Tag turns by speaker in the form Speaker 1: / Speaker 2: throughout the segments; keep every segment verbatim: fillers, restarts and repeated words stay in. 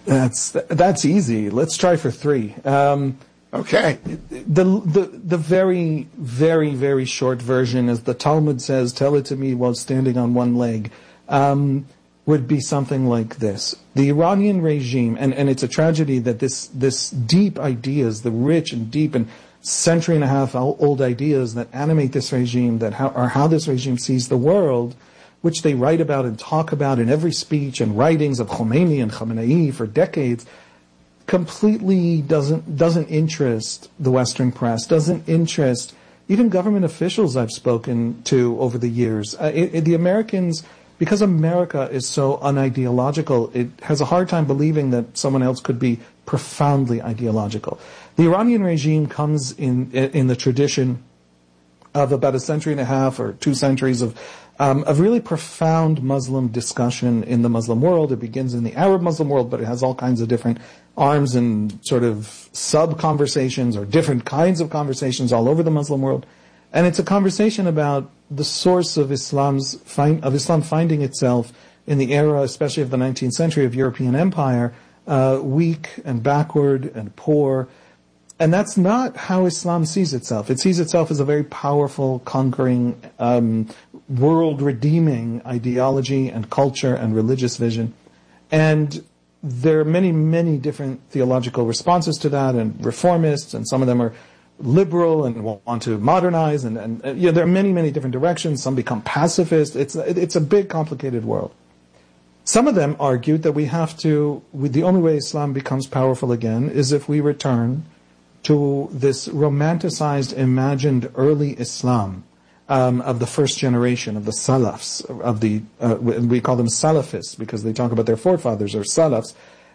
Speaker 1: That's that's easy. Let's try for three. Um,
Speaker 2: okay.
Speaker 1: The the the very very very short version, as the Talmud says, "Tell it to me while standing on one leg," um, would be something like this: the Iranian regime, and, and it's a tragedy that this this deep ideas, the rich and deep and century and a half old ideas that animate this regime, that how, are how this regime sees the world, which they write about and talk about in every speech and writings of Khomeini and Khamenei for decades, completely doesn't doesn't interest the Western press, doesn't interest even government officials I've spoken to over the years. Uh, it, it, the Americans, because America is so unideological, it has a hard time believing that someone else could be profoundly ideological. The Iranian regime comes in in the tradition of about a century and a half or two centuries of Um, of really profound Muslim discussion in the Muslim world. It begins in the Arab Muslim world, but it has all kinds of different arms and sort of sub-conversations or different kinds of conversations all over the Muslim world. And it's a conversation about the source of Islam's find, of Islam finding itself in the era, especially of the nineteenth century, of European empire, uh, weak and backward and poor. And that's not how Islam sees itself. It sees itself as a very powerful, conquering, um, world-redeeming ideology and culture and religious vision. And there are many, many different theological responses to that, and reformists, and some of them are liberal and want to modernize, and, and uh, yeah, there are many, many different directions. Some become pacifist. It's it's a big, complicated world. Some of them argued that we have to, the only way Islam becomes powerful again is if we return to this romanticized, imagined early Islam um, of the first generation, of the Salafs, of the, uh, we call them Salafists because they talk about their forefathers, or Salafs.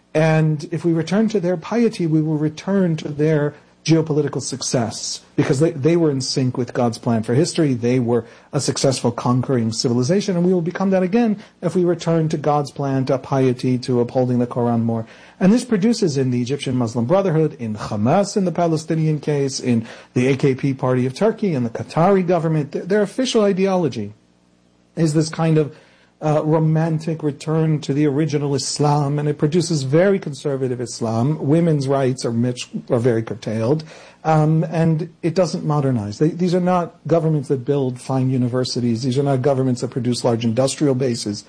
Speaker 1: And if we return to their piety, we will return to their geopolitical success, because they, they were in sync with God's plan for history. They were a successful conquering civilization, and we will become that again if we return to God's plan, to piety, to upholding the Quran more. And this produces in the Egyptian Muslim Brotherhood, in Hamas in the Palestinian case, in the A K P party of Turkey, in the Qatari government, their, their official ideology is this kind of Uh, romantic return to the original Islam, and it produces very conservative Islam. Women's rights are, much, are very curtailed, um, and it doesn't modernize. They, these are not governments that build fine universities. These are not governments that produce large industrial bases.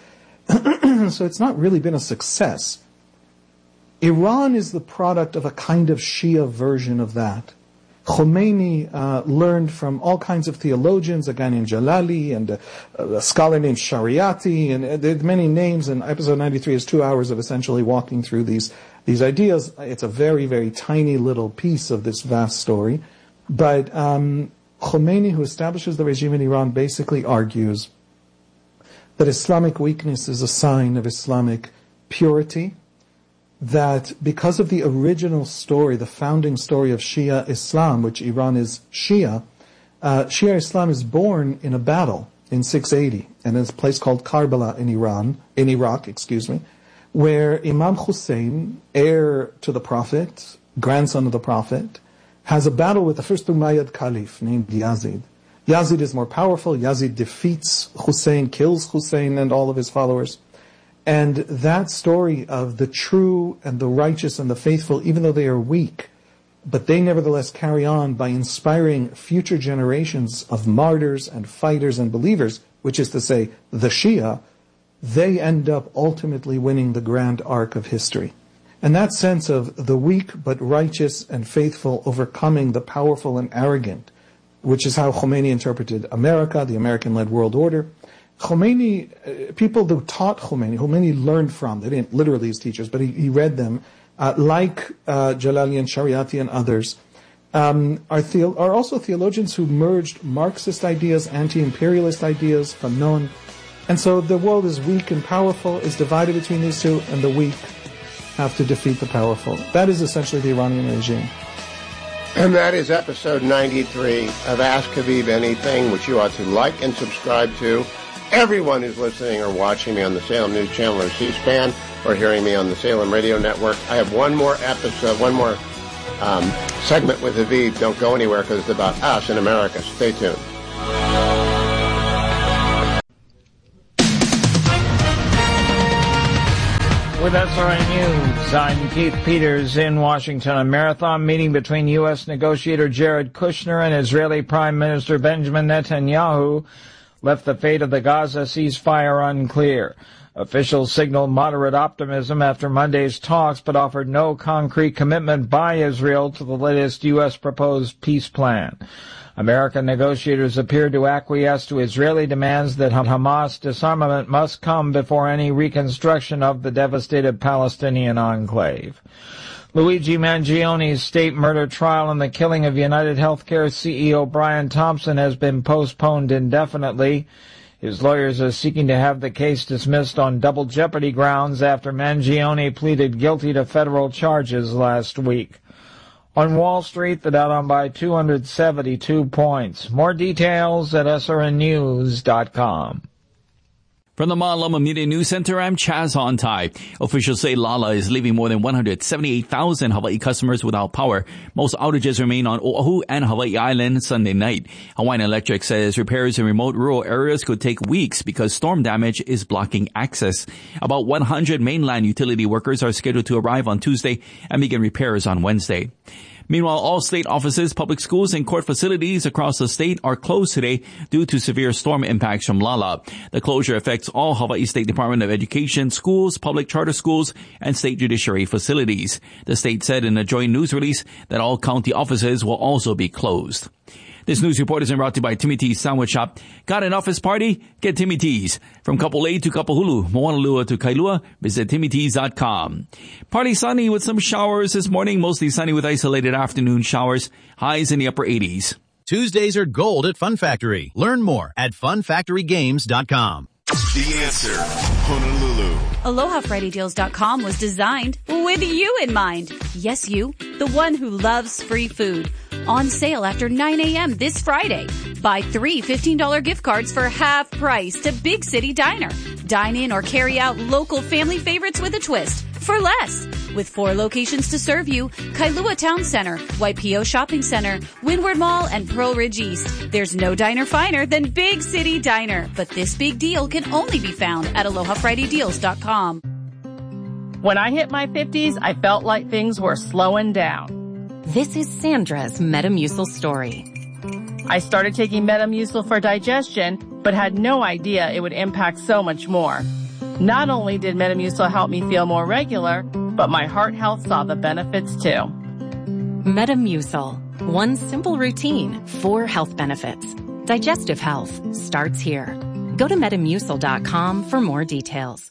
Speaker 1: So it's not really been a success. Iran is the product of a kind of Shia version of that. Khomeini uh, learned from all kinds of theologians, a guy named Jalali and a, a scholar named Shariati, and uh, there are many names, and episode ninety-three is two hours of essentially walking through these these ideas. It's a very, very tiny little piece of this vast story. But um, Khomeini, who establishes the regime in Iran, basically argues that Islamic weakness is a sign of Islamic purity, that because of the original story, the founding story of Shia Islam, which Iran is Shia, uh, Shia Islam is born in a battle in six eighty, and it's a place called Karbala in Iran, in Iraq, excuse me, where Imam Hussein, heir to the Prophet, grandson of the Prophet, has a battle with the first Umayyad Caliph named Yazid. Yazid is more powerful. Yazid defeats Hussein, kills Hussein and all of his followers. And that story of the true and the righteous and the faithful, even though they are weak, but they nevertheless carry on by inspiring future generations of martyrs and fighters and believers, which is to say, the Shia, they end up ultimately winning the grand arc of history. And that sense of the weak but righteous and faithful overcoming the powerful and arrogant, which is how Khomeini interpreted America, the American-led world order. Khomeini, uh, people who taught Khomeini, Khomeini learned from, they didn't literally as teachers, but he, he read them, uh, like uh, Jalali and Shariati and others, um, are, theo- are also theologians who merged Marxist ideas, anti-imperialist ideas, Fanon. And so the world is weak and powerful, is divided between these two, and the weak have to defeat the powerful. That is essentially the Iranian regime.
Speaker 2: And that is episode ninety-three of Ask Habib Anything, which you ought to like and subscribe to. Everyone who's listening or watching me on the Salem News Channel or C-SPAN or hearing me on the Salem Radio Network, I have one more episode, one more um, segment with Habib. Don't go anywhere because it's about us in America. Stay tuned.
Speaker 3: With S R N News, I'm Keith Peters in Washington. A marathon meeting between U S negotiator Jared Kushner and Israeli Prime Minister Benjamin Netanyahu left the fate of the Gaza ceasefire unclear. Officials signaled moderate optimism after Monday's talks, but offered no concrete commitment by Israel to the latest U S proposed peace plan. American negotiators appeared to acquiesce to Israeli demands that Hamas disarmament must come before any reconstruction of the devastated Palestinian enclave. Luigi Mangioni's state murder trial and the killing of United Healthcare C E O Brian Thompson has been postponed indefinitely. His lawyers are seeking to have the case dismissed on double jeopardy grounds after Mangione pleaded guilty to federal charges last week. On Wall Street, the Dow down by two hundred seventy-two points. More details at S R N news dot com.
Speaker 4: From the Ma'alama Media News Center, I'm Chaz Hontai. Officials say Lala is leaving more than one hundred seventy-eight thousand Hawaii customers without power. Most outages remain on Oahu and Hawaii Island Sunday night. Hawaiian Electric says repairs in remote rural areas could take weeks because storm damage is blocking access. About one hundred mainland utility workers are scheduled to arrive on Tuesday and begin repairs on Wednesday. Meanwhile, all state offices, public schools, and court facilities across the state are closed today due to severe storm impacts from Lala. The closure affects all Hawaii State Department of Education, schools, public charter schools, and state judiciary facilities. The state said in a joint news release that all county offices will also be closed. This news report is brought to you by Timmy T's Sandwich Shop. Got an office party? Get Timmy T's. From Kapolei to Kapahulu, Moanalua to Kailua, visit timmy t's dot com. Partly sunny with some showers this morning, mostly sunny with isolated afternoon showers. Highs in the upper eighties.
Speaker 5: Tuesdays are gold at Fun Factory. Learn more at fun factory games dot com.
Speaker 6: The Answer, Honolulu.
Speaker 7: Aloha Friday Deals dot com was designed with you in mind. Yes, you, the one who loves free food. On sale after nine a.m. this Friday. Buy three fifteen dollars gift cards for half price to Big City Diner. Dine in or carry out local family favorites with a twist for less. With four locations to serve you, Kailua Town Center, Waipio Shopping Center, Windward Mall, and Pearl Ridge East. There's no diner finer than Big City Diner. But this big deal can only be found at Aloha Friday Deals dot com.
Speaker 8: When I hit my fifties, I felt like things were slowing down.
Speaker 9: This is Sandra's Metamucil story.
Speaker 8: I started taking Metamucil for digestion, but had no idea it would impact so much more. Not only did Metamucil help me feel more regular, but my heart health saw the benefits too.
Speaker 9: Metamucil. One simple routine, four health benefits. Digestive health starts here. Go to metamucil dot com for more details.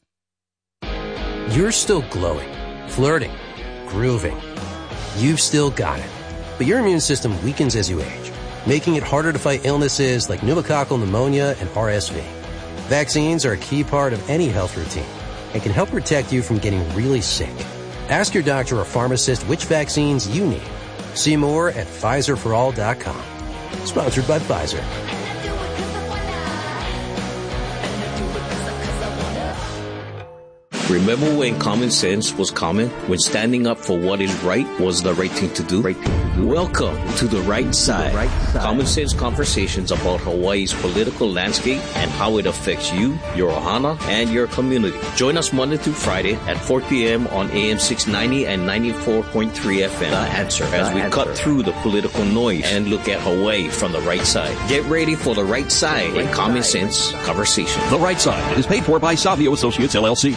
Speaker 10: You're still glowing, flirting, grooving. You've still got it. But your immune system weakens as you age, making it harder to fight illnesses like pneumococcal pneumonia and R S V. Vaccines are a key part of any health routine and can help protect you from getting really sick. Ask your doctor or pharmacist which vaccines you need. See more at Pfizer for all dot com. Sponsored by Pfizer.
Speaker 11: Remember when common sense was common? When standing up for what is right was the right thing to do? Right thing to do. Welcome to The Right Side. The right side. Common sense conversations about Hawaii's political landscape and how it affects you, your ohana, and your community. Join us Monday through Friday at four p.m. on A M six ninety and ninety-four point three F M. The Answer. As the we answer. cut through the political noise and look at Hawaii from the right side. Get ready for The Right Side right and Common side. Sense Conversation.
Speaker 12: The Right Side is paid for by Savio Associates, L L C.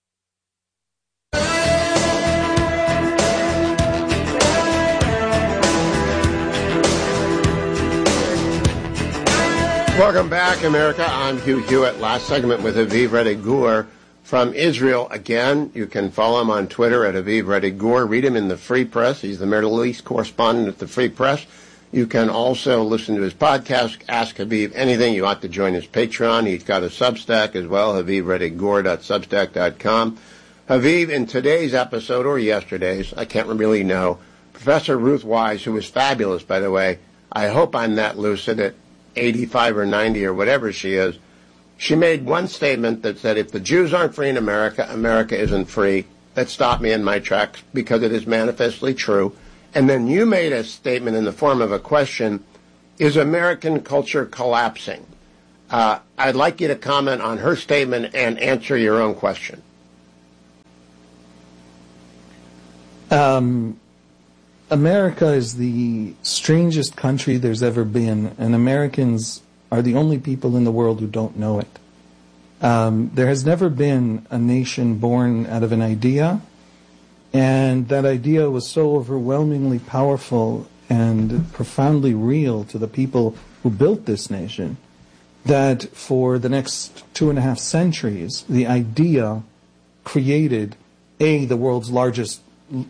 Speaker 2: Welcome back, America. I'm Hugh Hewitt. Last segment with Aviv Reddy Gur from Israel. Again, you can follow him on Twitter at Aviv Reddy Gur. Read him in the Free Press. He's the Middle East correspondent at the Free Press. You can also listen to his podcast, Ask Aviv Anything. You ought to join his Patreon. He's got a Substack as well, aviv reddy gur dot substack dot com. Aviv, in today's episode, or yesterday's, I can't really know, Professor Ruth Wise, who was fabulous, by the way, I hope I'm that lucid at eighty-five or ninety or whatever she is, she made one statement that said, if the Jews aren't free in America, America isn't free. That stopped me in my tracks because it is manifestly true. And then you made a statement in the form of a question, is American culture collapsing? Uh, I'd like you to comment on her statement and answer your own question.
Speaker 1: Um, America is the strangest country there's ever been, and Americans are the only people in the world who don't know it. Um, there has never been a nation born out of an idea, and that idea was so overwhelmingly powerful and profoundly real to the people who built this nation that for the next two and a half centuries, the idea created, A, the world's largest,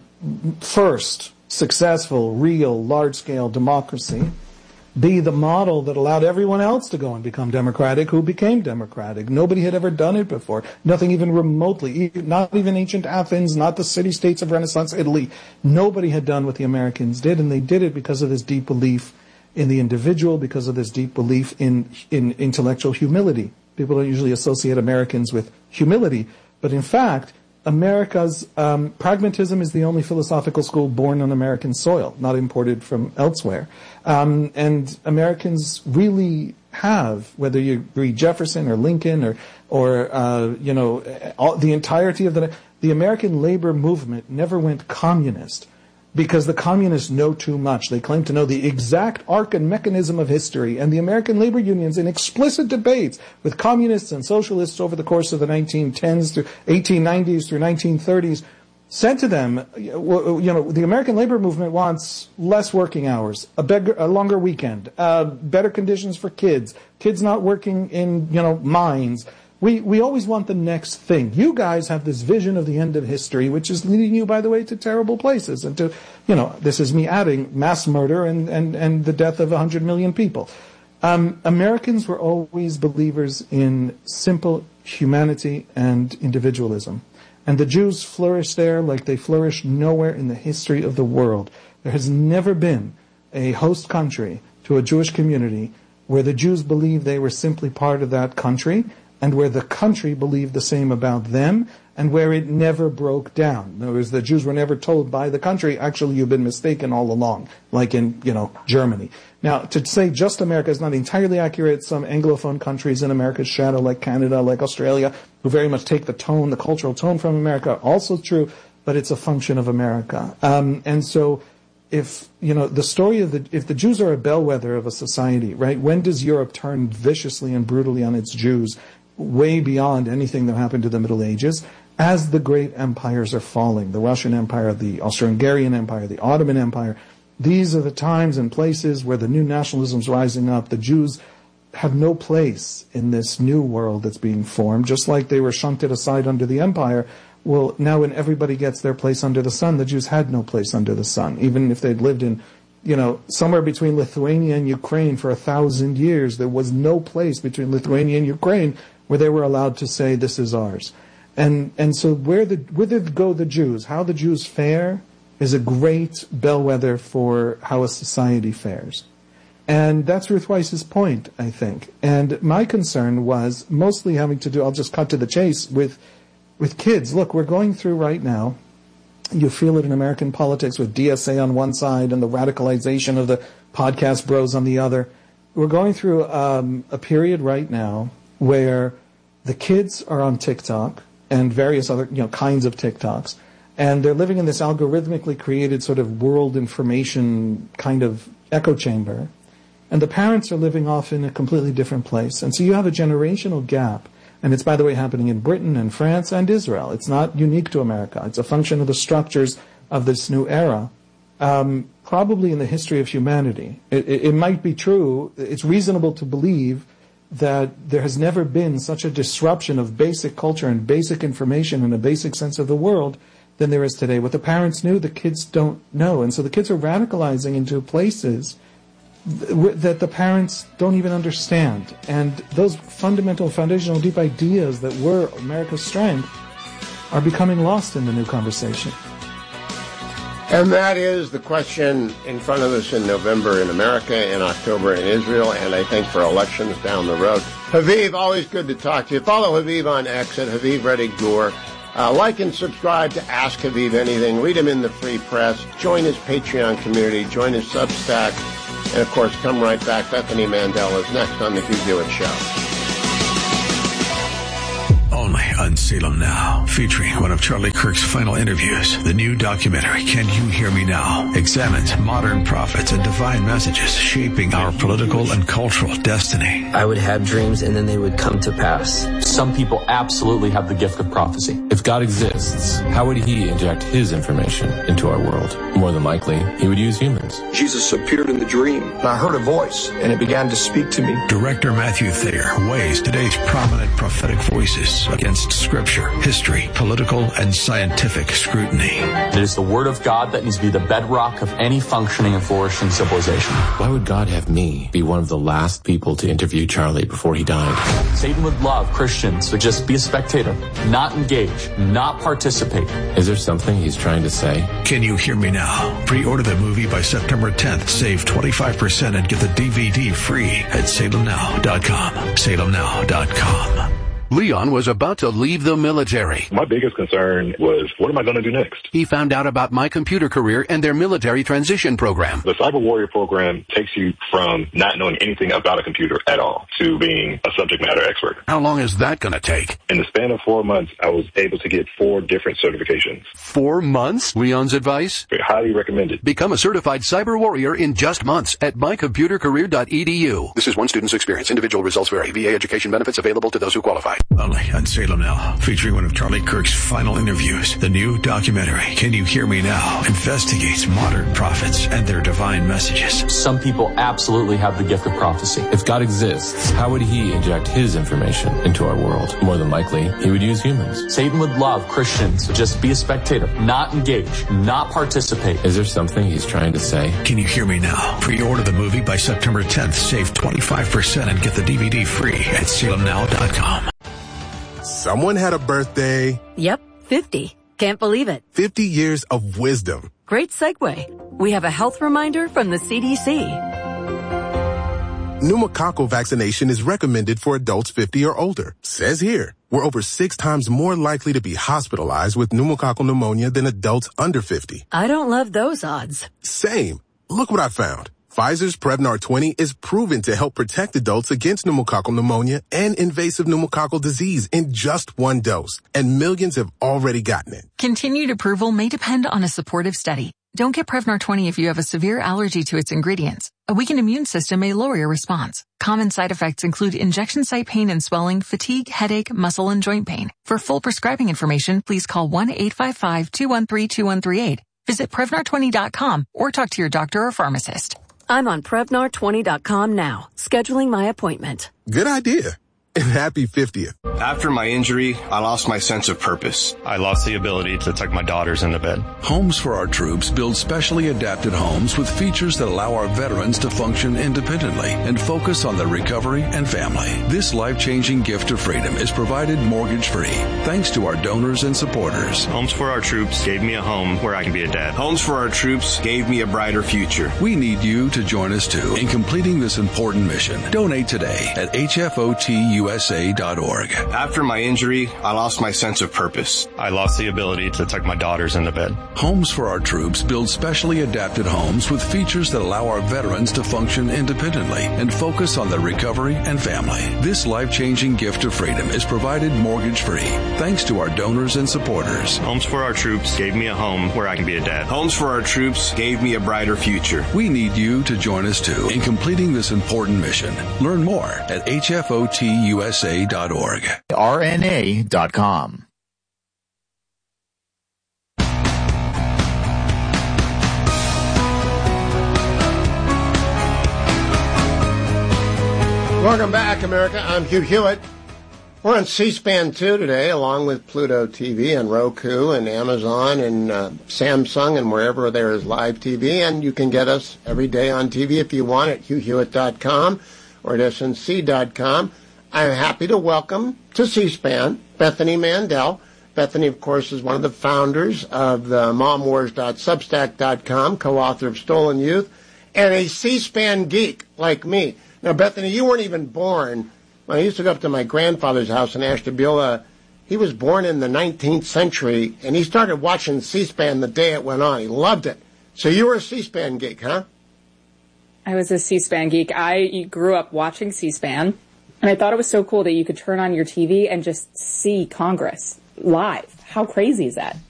Speaker 1: first successful, real, large-scale democracy, B, the model that allowed everyone else to go and become democratic who became democratic. Nobody had ever done it before. Nothing even remotely, not even ancient Athens, not the city-states of Renaissance Italy. Nobody had done what the Americans did, and they did it because of this deep belief in the individual, because of this deep belief in, in intellectual humility. People don't usually associate Americans with humility, but in fact, America's um, pragmatism is the only philosophical school born on American soil, not imported from elsewhere. Um, and Americans really have, whether you read Jefferson or Lincoln or, or uh, you know, all, the entirety of the the American labor movement never went communist because the communists know too much. They claim to know the exact arc and mechanism of history, and the American labor unions, in explicit debates with communists and socialists over the course of the nineteen tens through eighteen nineties through nineteen thirties, said to them, you know, the American labor movement wants less working hours, a, bigger, a longer weekend, uh, better conditions for kids, kids not working in, you know, mines. We we always want the next thing. You guys have this vision of the end of history, which is leading you, by the way, to terrible places and to, you know, this is me adding mass murder and, and, and the death of one hundred million people. Um, Americans were always believers in simple humanity and individualism. And the Jews flourished there like they flourished nowhere in the history of the world. There has never been a host country to a Jewish community where the Jews believed they were simply part of that country, and where the country believed the same about them, and where it never broke down. In other words, the Jews were never told by the country, actually, you've been mistaken all along, like in, you know, Germany. Now, to say just America is not entirely accurate. Some Anglophone countries in America's shadow, like Canada, like Australia, who very much take the tone, the cultural tone from America, also true, but it's a function of America. Um, and so, if, you know, the story of the, if the Jews are a bellwether of a society, right, when does Europe turn viciously and brutally on its Jews? Way beyond anything that happened to the Middle Ages, as the great empires are falling, the Russian Empire, the Austro-Hungarian Empire, the Ottoman Empire. These are the times and places where the new nationalism is rising up. The Jews have no place in this new world that's being formed, just like they were shunted aside under the empire. Well, now when everybody gets their place under the sun, the Jews had no place under the sun, even if they'd lived in, you know, somewhere between Lithuania and Ukraine for a thousand years. There was no place between Lithuania and Ukraine where they were allowed to say, this is ours. And and so where the whither go the Jews, how the Jews fare, is a great bellwether for how a society fares. And that's Ruth Weiss's point, I think. And my concern was mostly having to do, I'll just cut to the chase, with with kids. Look, we're going through right now, you feel it in American politics with D S A on one side and the radicalization of the podcast bros on the other. We're going through um, a period right now where the kids are on TikTok and various other, you know, kinds of TikToks, and they're living in this algorithmically created sort of world information kind of echo chamber, and the parents are living off in a completely different place. And so you have a generational gap, and it's, by the way, happening in Britain and France and Israel. It's not unique to America. It's a function of the structures of this new era, um, probably in the history of humanity. It, it, it might be true, it's reasonable to believe that there has never been such a disruption of basic culture and basic information and a basic sense of the world than there is today. What the parents knew, the kids don't know. And so the kids are radicalizing into places th- that the parents don't even understand. And those fundamental, foundational, deep ideas that were America's strength are becoming lost in the new conversation.
Speaker 2: And that is the question in front of us in November in America, in October in Israel, and I think for elections down the road. Haviv, always good to talk to you. Follow Haviv on X at Haviv Reddy Gur. Uh, like and subscribe to Ask Haviv Anything. Read him in the Free Press. Join his Patreon community. Join his Substack. And, of course, come right back. Bethany Mandel is next on The Hugh Hewitt Show.
Speaker 6: On
Speaker 13: Only on Salem Now, featuring one of Charlie Kirk's final interviews. The new documentary, Can You Hear Me Now?, examines modern prophets and divine messages shaping our political and cultural destiny.
Speaker 14: I would have dreams and then they would come to pass.
Speaker 15: Some people absolutely have the gift of prophecy. If God exists, how would he inject his information into our world? More than likely, he would use humans.
Speaker 16: Jesus appeared in the dream, and I heard a voice, and it began to speak to me.
Speaker 13: Director Matthew Thayer weighs today's prominent prophetic voices against scripture, history, political, and scientific scrutiny.
Speaker 15: It is the word of God that needs to be the bedrock of any functioning and flourishing civilization. Why would God have me be one of the last people to interview Charlie before he died? Satan would love Christians to just be a spectator, not engage, not participate. Is there something he's trying to say?
Speaker 13: Can You Hear Me Now? Pre-order the movie by September tenth. Save twenty-five percent and get the D V D free at salem now dot com. salem now dot com.
Speaker 17: Leon was about to leave the military.
Speaker 18: My biggest concern was, what am I going to do next?
Speaker 17: He found out about My Computer Career and their military transition program.
Speaker 18: The Cyber Warrior program takes you from not knowing anything about a computer at all to being a subject matter expert.
Speaker 17: How long is that going to take?
Speaker 18: In the span of four months, I was able to get four different certifications.
Speaker 17: Four months? Leon's advice?
Speaker 18: Highly recommended.
Speaker 17: Become a certified cyber warrior in just months at my computer career dot e d u. This is one student's experience. Individual results vary. V A education benefits available to those who qualify.
Speaker 13: Only on Salem Now, featuring one of Charlie Kirk's final interviews. The new documentary, Can You Hear Me Now?, investigates modern prophets and their divine messages.
Speaker 15: Some people absolutely have the gift of prophecy. If God exists, how would he inject his information into our world? More than likely, he would use humans. Satan would love Christians to just be a spectator, not engage, not participate. Is there something he's trying to say?
Speaker 13: Can You Hear Me Now? Pre-order the movie by September tenth. Save twenty-five percent and get the D V D free at salem now dot com.
Speaker 19: Someone had a birthday.
Speaker 20: Yep, fifty. Can't believe it.
Speaker 19: fifty years of wisdom.
Speaker 20: Great segue. We have a health reminder from the C D C.
Speaker 19: Pneumococcal vaccination is recommended for adults fifty or older. Says here, we're over six times more likely to be hospitalized with pneumococcal pneumonia than adults under fifty.
Speaker 20: I don't love those odds.
Speaker 19: Same. Look what I found. Pfizer's Prevnar twenty is proven to help protect adults against pneumococcal pneumonia and invasive pneumococcal disease in just one dose. And millions have already gotten it.
Speaker 21: Continued approval may depend on a supportive study. Don't get Prevnar twenty if you have a severe allergy to its ingredients. A weakened immune system may lower your response. Common side effects include injection site pain and swelling, fatigue, headache, muscle, and joint pain. For full prescribing information, please call one eight five five, two one three, two one three eight. Visit Prevnar twenty dot com or talk to your doctor or pharmacist.
Speaker 20: I'm on Prevnar twenty dot com now, scheduling my appointment.
Speaker 19: Good idea. And happy fiftieth.
Speaker 16: After my injury, I lost my sense of purpose.
Speaker 22: I lost the ability to tuck my daughters into bed.
Speaker 13: Homes for Our Troops build specially adapted homes with features that allow our veterans to function independently and focus on their recovery and family. This life-changing gift of freedom is provided mortgage-free thanks to our donors and supporters.
Speaker 22: Homes for Our Troops gave me a home where I can be a dad.
Speaker 16: Homes for Our Troops gave me a brighter future.
Speaker 13: We need you to join us too in completing this important mission. Donate today at H F O T U S A dot org.
Speaker 16: After my injury, I lost my sense of purpose.
Speaker 22: I lost the ability to tuck my daughters into bed.
Speaker 13: Homes for Our Troops build specially adapted homes with features that allow our veterans to function independently and focus on their recovery and family. This life-changing gift of freedom is provided mortgage-free thanks to our donors and supporters.
Speaker 22: Homes for Our Troops gave me a home where I can be a dad.
Speaker 16: Homes for Our Troops gave me a brighter future.
Speaker 13: We need you to join us too in completing this important mission. Learn more at H F O T U S A dot org.
Speaker 23: R N A dot com.
Speaker 2: Welcome back, America. I'm Hugh Hewitt. We're on C-SPAN two today, along with Pluto T V and Roku and Amazon and uh, Samsung and wherever there is live T V. And you can get us every day on T V if you want at hugh hewitt dot com or at S N C dot com. I'm happy to welcome to C-SPAN Bethany Mandel. Bethany, of course, is one of the founders of the mom wars dot substack dot com, co-author of Stolen Youth, and a C-SPAN geek like me. Now, Bethany, you weren't even born when I used to go up to my grandfather's house in Ashtabula. He was born in the nineteenth century, and he started watching C-SPAN the day it went on. He loved it. So you were a C-SPAN geek, huh?
Speaker 24: I was a C-SPAN geek. I grew up watching C-SPAN.
Speaker 3: And I thought it was so cool that you could turn on your T V and just see Congress live. How crazy is that?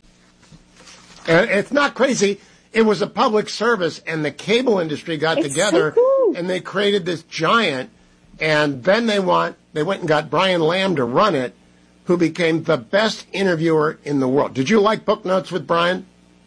Speaker 2: And it's not crazy. It was a public service, and the cable industry got
Speaker 3: it's
Speaker 2: together,
Speaker 3: so cool.
Speaker 2: and they created this giant, and then they want they went and got Brian Lamb to run it, who became the best interviewer in the world. Did you like Book Notes with Brian?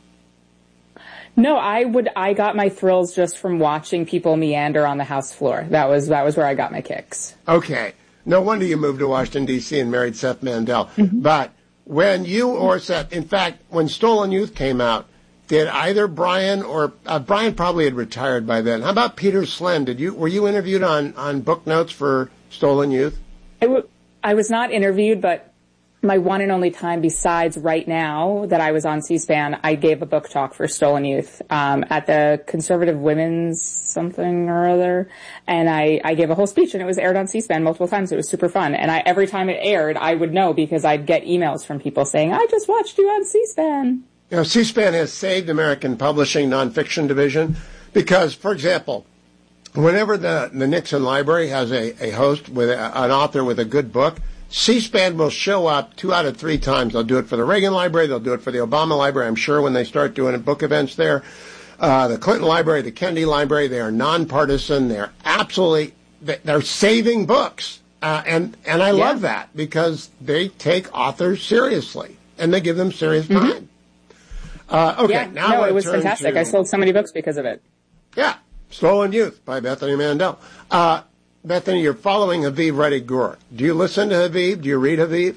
Speaker 3: No, I would. I got my thrills just from watching people meander on the House floor. That was that was where I got my kicks.
Speaker 2: Okay. No wonder you moved to Washington, D C and married Seth Mandel. Mm-hmm. But when you or Seth, in fact, when Stolen Youth came out, did either Brian or uh, Brian probably had retired by then? How about Peter Slen? Did you were you interviewed on, on Book Notes for Stolen Youth?
Speaker 3: I, w- I was not interviewed, but my one and only time besides right now that I was on C-SPAN, I gave a book talk for Stolen Youth um, at the Conservative Women's something or other, and I, I gave a whole speech, and it was aired on C-SPAN multiple times. It was super fun, and I every time it aired, I would know because I'd get emails from people saying, "I just watched you on C-SPAN."
Speaker 2: You know, C-SPAN has saved American publishing nonfiction division because, for example, whenever the, the Nixon Library has a, a host with a, an author with a good book, C-SPAN will show up two out of three times. They'll do it for the Reagan Library. They'll do it for the Obama Library. I'm sure when they start doing book events there. Uh, the Clinton Library, the Kennedy Library, they are nonpartisan. They're absolutely, they're saving books. Uh, and, and I yeah. love that because they take authors seriously and they give them serious time. Mm-hmm. Uh, okay,
Speaker 3: yeah,
Speaker 2: now
Speaker 3: no,
Speaker 2: I
Speaker 3: it was
Speaker 2: turn
Speaker 3: fantastic.
Speaker 2: to,
Speaker 3: I sold so many books because of it.
Speaker 2: Yeah, Stolen Youth by Bethany Mandel. Uh, Bethany, you're following Haviv Reddy Gur. Do you listen to Haviv? Do you read Haviv?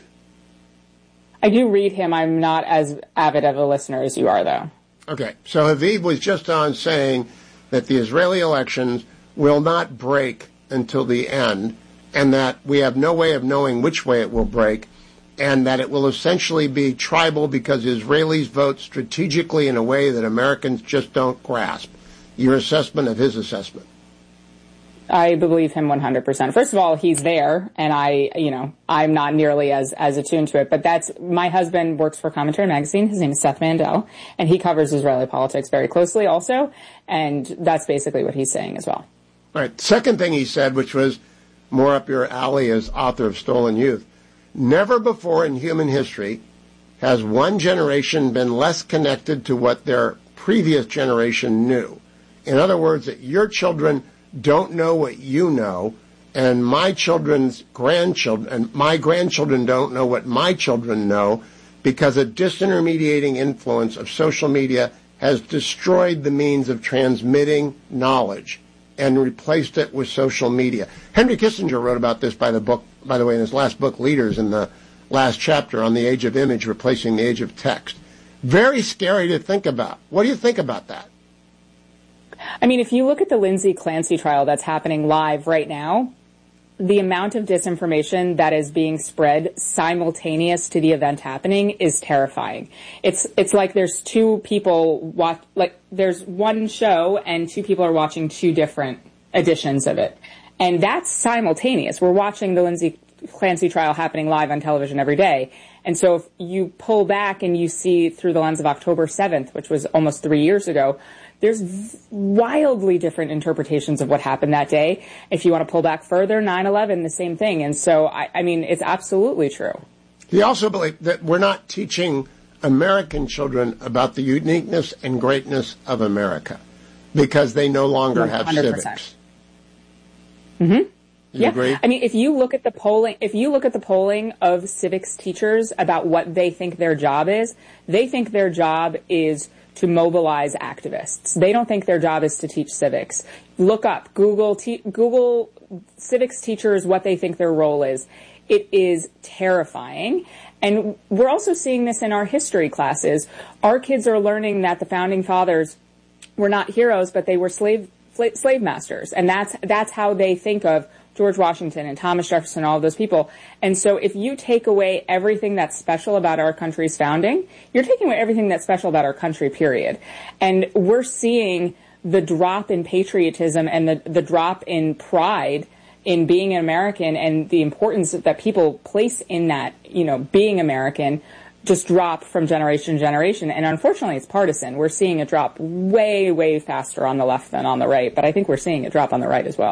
Speaker 3: I do read him. I'm not as avid of a listener as you are, though.
Speaker 2: Okay, so Haviv was just on saying that the Israeli elections will not break until the end, and that we have no way of knowing which way it will break, and that it will essentially be tribal because Israelis vote strategically in a way that Americans just don't grasp. Your assessment of his assessment?
Speaker 3: I believe him one hundred percent. First of all, he's there, and I, you know, I'm not nearly as, as attuned to it, but that's, my husband works for Commentary Magazine. His name is Seth Mandel, and he covers Israeli politics very closely also, and that's basically what he's saying as well.
Speaker 2: All right. Second thing he said, which was more up your alley as author of Stolen Youth, never before in human history has one generation been less connected to what their previous generation knew. In other words, that your children don't know what you know, and my children's grandchildren, and my grandchildren don't know what my children know, because a disintermediating influence of social media has destroyed the means of transmitting knowledge and replaced it with social media. Henry Kissinger wrote about this by the book, by the way, in his last book, Leaders, in the last chapter on the age of image replacing the age of text. Very scary to think about. What do you think about that?
Speaker 3: I mean, if you look at the Lindsay Clancy trial that's happening live right now, the amount of disinformation that is being spread simultaneous to the event happening is terrifying. It's it's like there's two people watch, like there's one show and two people are watching two different editions of it, and that's simultaneous. We're watching the Lindsay Clancy trial happening live on television every day, and so if you pull back and you see through the lens of October seventh, which was almost three years ago, there's wildly different interpretations of what happened that day. If you want to pull back further, nine eleven, the same thing. And so, I, I mean, it's absolutely true.
Speaker 2: He also believed that we're not teaching American children about the uniqueness and greatness of America because they no longer have
Speaker 3: one hundred percent
Speaker 2: civics.
Speaker 3: Mm-hmm.
Speaker 2: You
Speaker 3: yeah.
Speaker 2: agree?
Speaker 3: I mean, if you look at the polling, if you look at the polling of civics teachers about what they think their job is, they think their job is to mobilize activists. They don't think their job is to teach civics. Look up, Google, te- Google civics teachers, what they think their role is. It is terrifying. And we're also seeing this in our history classes. Our kids are learning that the founding fathers were not heroes, but they were slave, slave masters. And that's, that's how they think of George Washington and Thomas Jefferson, all of those people. And so if you take away everything that's special about our country's founding, you're taking away everything that's special about our country, period. And we're seeing the drop in patriotism and the, the drop in pride in being an American and the importance that people place in that, you know, being American just drop from generation to generation. And unfortunately, it's partisan. We're seeing it drop way, way faster on the left than on the right. But I think we're seeing it drop on the right as well.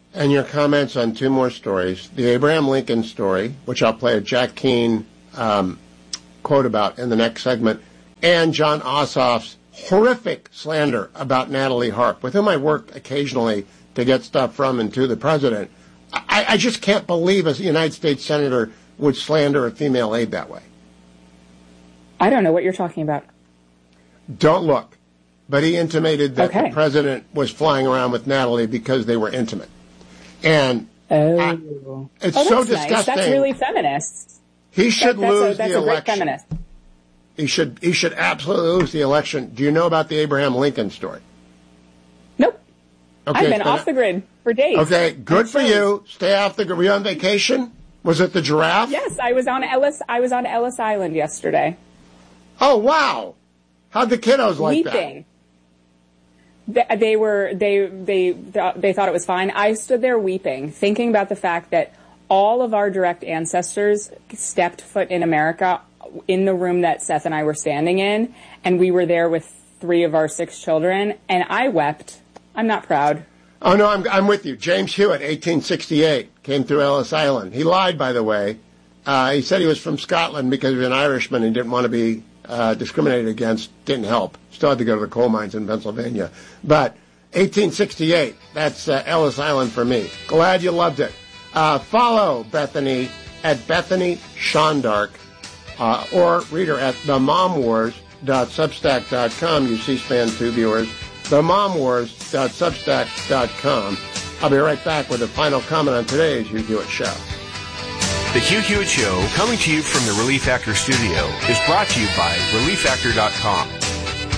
Speaker 2: and your comments on two more stories. The Abraham Lincoln story, which I'll play a Jack Keane um, quote about in the next segment, and John Ossoff's horrific slander about Natalie Harp, with whom I work occasionally to get stuff from and to the president. I, I just can't believe a United States senator would slander a female aide that way.
Speaker 3: I don't know what you're talking about.
Speaker 2: Don't look. But he intimated that
Speaker 3: okay.
Speaker 2: the president was flying around with Natalie because they were intimate. And
Speaker 3: oh.
Speaker 2: I, it's
Speaker 3: oh,
Speaker 2: so
Speaker 3: that's
Speaker 2: disgusting.
Speaker 3: Nice. That's really feminist.
Speaker 2: He should
Speaker 3: that, that's
Speaker 2: lose
Speaker 3: a, that's
Speaker 2: the
Speaker 3: a great
Speaker 2: election.
Speaker 3: Feminist.
Speaker 2: He should he should absolutely lose the election. Do you know about the Abraham Lincoln story?
Speaker 3: Nope.
Speaker 2: Okay,
Speaker 3: I've been off the grid for days.
Speaker 2: Okay, good for you. Stay off the grid. Were you on vacation? Was it the giraffe?
Speaker 3: Yes, I was on Ellis. I was on Ellis Island yesterday.
Speaker 2: Oh wow! How'd the kiddos like
Speaker 3: Weeping. that? They, they were they they they thought it was fine. I stood there weeping, thinking about the fact that all of our direct ancestors stepped foot in America in the room that Seth and I were standing in, and we were there with three of our six children, and I wept. I'm not proud.
Speaker 2: Oh no, I'm I'm with you. James Hewitt, eighteen sixty-eight, came through Ellis Island. He lied, by the way. Uh, he said he was from Scotland because he was an Irishman and didn't want to be uh, discriminated against. Didn't help. Still had to go to the coal mines in Pennsylvania. But eighteen sixty-eight, that's uh, Ellis Island for me. Glad you loved it. Uh, follow Bethany at Bethany Shondark, uh, or read her at the mom wars dot substack dot com, you C-SPAN two viewers. the mom wars dot substack dot com. I'll be right back with a final comment on today's Hugh Hewitt Show.
Speaker 6: The Hugh Hewitt Show, coming to you from the Relief Factor studio, is brought to you by relief factor dot com.